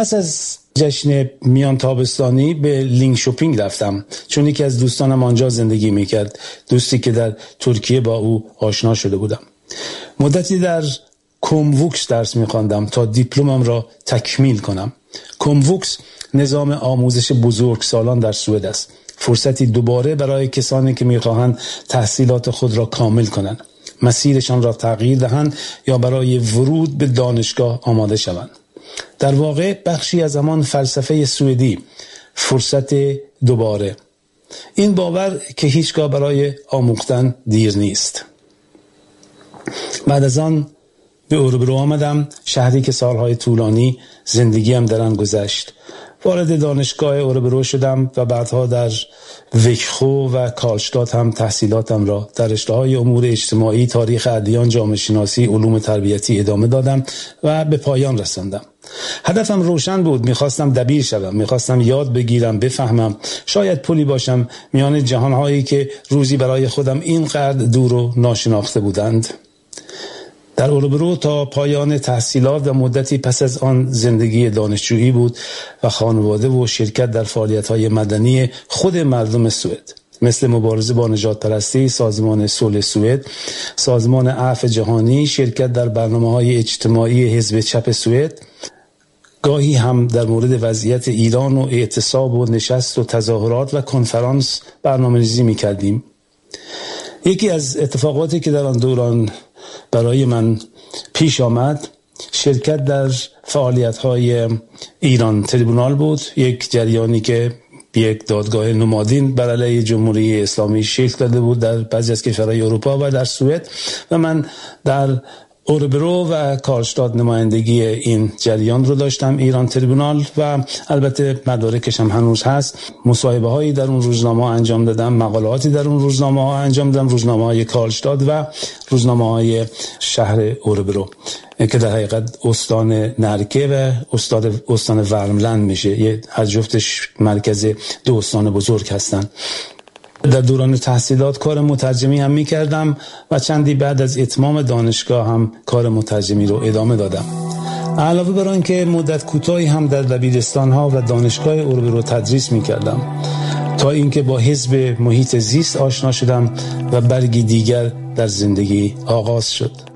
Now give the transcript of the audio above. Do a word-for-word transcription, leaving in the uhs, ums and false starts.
پس از جشن میان تابستانی به لینکشوپینگ رفتم، چون یکی از دوستانم آنجا زندگی میکرد، دوستی که در ترکیه با او آشنا شده بودم. مدتی در کومووکس درس میخواندم تا دیپلمم را تکمیل کنم. کومووکس نظام آموزش بزرگسالان در سوئد است، فرصتی دوباره برای کسانی که میخواهند تحصیلات خود را کامل کنند، مسیرشان را تغییر دهند یا برای ورود به دانشگاه آماده شوند. در واقع بخشی از همان فلسفه سوئدی، فرصت دوباره، این باور که هیچگاه برای آموختن دیر نیست. بعد از آن به اوربرو آمدم، شهری که سالهای طولانی زندگیم در آن گذشت. وارد دانشگاه اوربرو شدم و بعدها در ویکخو و کارلستاد هم تحصیلاتم را در رشته‌های امور اجتماعی، تاریخ ادیان، جامعه شناسی، علوم تربیتی ادامه دادم و به پایان رساندم. هدفم روشن بود، میخواستم دبیر شوم، میخواستم یاد بگیرم، بفهمم، شاید پلی باشم میان جهانهایی که روزی برای خودم اینقدر دور و ناشناخته بودند. در اوربرو تا پایان تحصیلات و مدتی پس از آن زندگی دانشجویی بود و خانواده و شرکت در فعالیت‌های مدنی خود مردم سوئد، مثل مبارزه با نژادپرستی، سازمان صلح سوئد، سازمان عفو جهانی، شرکت در برنامه‌های اجتماعی حزب چپ سوئد. گاهی هم در مورد وضعیت ایران و اعتصاب و نشست و تظاهرات و کنفرانس برنامه‌ریزی می‌کردیم. یکی از اتفاقاتی که در آن دوران برای من پیش آمد شرکت در فعالیت‌های ایران تریبونال بود، یک جریانی که یک دادگاه نمادین بر علیه جمهوری اسلامی شکل داده بود در بعضی از کشورهای اروپا و در سوئد، و من در اوربرو و کارلستاد نمایندگی این جریان رو داشتم، ایران تریبونال، و البته مدارکش هم هنوز هست. مصاحبه هایی در اون روزنامه ها انجام دادم، مقالاتی در اون روزنامه ها انجام دادم، روزنامه های کارلستاد و روزنامه های شهر اوربرو که در حقیقت استان نرکه و استاد استان ورملند میشه، یه هر جفتش مرکز دو استان بزرگ هستن. در دوران تحصیلات کار مترجمی هم می کردم و چندی بعد از اتمام دانشگاه هم کار مترجمی رو ادامه دادم. علاوه بر آن که مدت کوتاهی هم در دبیرستان ها و دانشگاه اوربرو تدریس می کردم، تا اینکه با حزب محیط زیست آشنا شدم و برگی دیگر در زندگی آغاز شد.